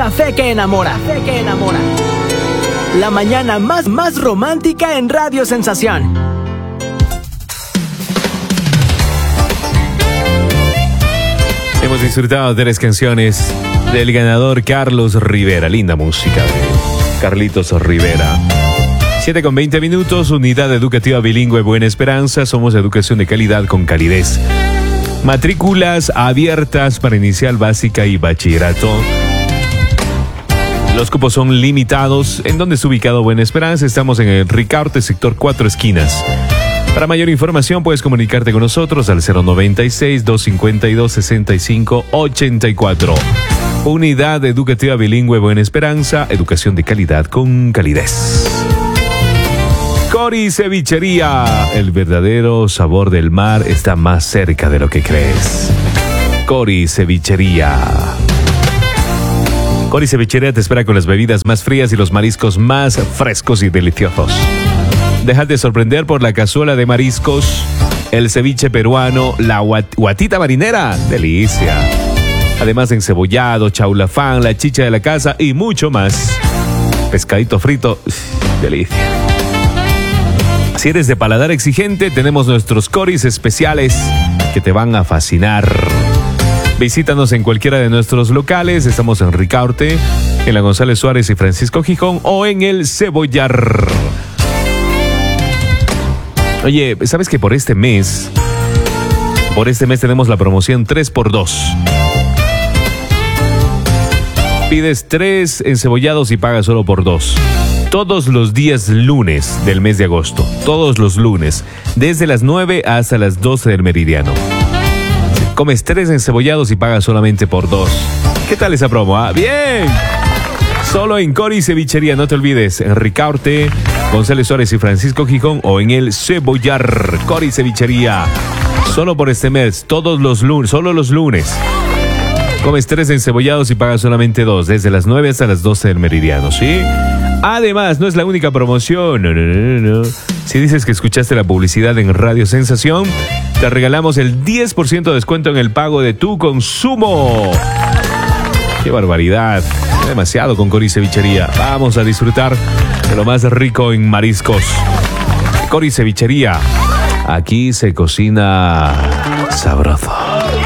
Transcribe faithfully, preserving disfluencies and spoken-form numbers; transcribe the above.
Café que enamora. Café que enamora. La mañana más, más romántica en Radio Sensación. Hemos disfrutado de tres canciones del ganador Carlos Rivera. Linda música de Carlitos Rivera. siete con veinte minutos, Unidad Educativa Bilingüe Buena Esperanza. Somos educación de calidad con calidez. Matrículas abiertas para inicial, básica y bachillerato. Los cupos son limitados. ¿En dónde está ubicado Buena Esperanza? Estamos en el Ricaurte, sector Cuatro Esquinas. Para mayor información puedes comunicarte con nosotros al cero noventa y seis, doscientos cincuenta y dos, sesenta y cinco ochenta y cuatro. Unidad Educativa Bilingüe Buena Esperanza, educación de calidad con calidez. Cori Cevichería, el verdadero sabor del mar está más cerca de lo que crees. Cori Cevichería. Cori Cevichería te espera con las bebidas más frías y los mariscos más frescos y deliciosos. Déjate sorprender por la cazuela de mariscos, el ceviche peruano, la guat- guatita marinera, delicia. Además encebollado, chaulafán, la chicha de la casa y mucho más. Pescadito frito, delicia. Si eres de paladar exigente, tenemos nuestros coris especiales que te van a fascinar. Visítanos en cualquiera de nuestros locales. Estamos en Ricaurte, en la González Suárez y Francisco Gijón o en el Cebollar. Oye, ¿sabes que por este mes, por este mes tenemos la promoción tres por dos? Pides tres encebollados y pagas solo por dos. Todos los días lunes del mes de agosto. Todos los lunes. Desde las nueve hasta las doce del meridiano. Comes tres encebollados y pagas solamente por dos. ¿Qué tal esa promo? ¿Ah? ¡Bien! Solo en Cori Cevichería, no te olvides. En Ricaurte, González Suárez y Francisco Gijón o en el Cebollar. Cori Cevichería. Solo por este mes. Todos los lunes. Solo los lunes. Comes tres encebollados y pagas solamente dos. Desde las nueve hasta las doce del meridiano, ¿sí? Además, no es la única promoción. No, no, no, no. Si dices que escuchaste la publicidad en Radio Sensación, te regalamos el diez por ciento de descuento en el pago de tu consumo. ¡Qué barbaridad! Demasiado con Cori Cevichería. Vamos a disfrutar de lo más rico en mariscos. Cori Cevichería. Aquí se cocina sabroso.